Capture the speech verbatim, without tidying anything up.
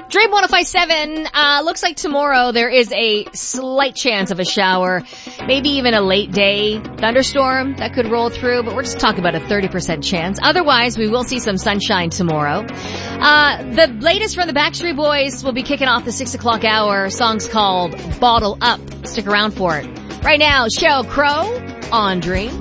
Dream one oh five point seven, uh, looks like tomorrow there is a slight chance of a shower, maybe even a late day thunderstorm that could roll through, but we're just talking about a thirty percent chance. Otherwise, we will see some sunshine tomorrow. Uh, the latest from the Backstreet Boys will be kicking off the six o'clock hour. Song's called Bottle Up. Stick around for it. Right now, Sheryl Crow on Dream.